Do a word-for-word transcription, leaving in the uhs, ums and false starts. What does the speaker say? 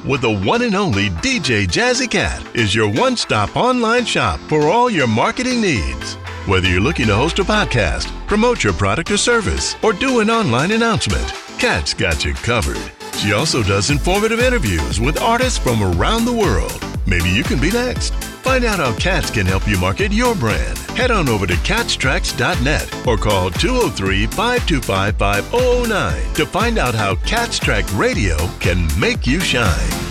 with the one and only D J Jazzy Cat is your one-stop online shop for all your marketing needs. Whether you're looking to host a podcast, promote your product or service, or do an online announcement, Cat's got you covered. She also does informative interviews with artists from around the world. Maybe you can be next. Find out how Cats can help you market your brand. Head on over to cats tracks dot net or call two oh three, five two five, five oh oh nine to find out how Cats Track Radio can make you shine.